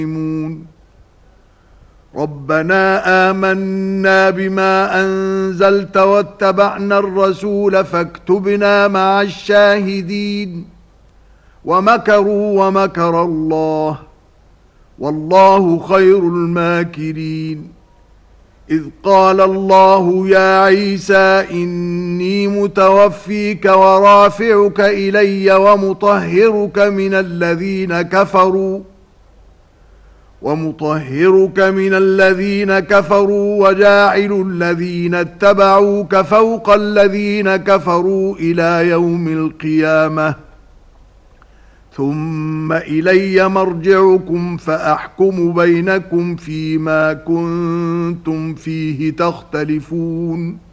ربنا آمنا بما أنزلت واتبعنا الرسول فاكتبنا مع الشاهدين ومكروا ومكر الله والله خير الماكرين إذ قال الله يا عيسى إني متوفيك ورافعك إلي ومطهرك من الذين كفروا وجاعل الذين اتبعوك فوق الذين كفروا إلى يوم القيامة ثم إلي مرجعكم فأحكم بينكم فيما كنتم فيه تختلفون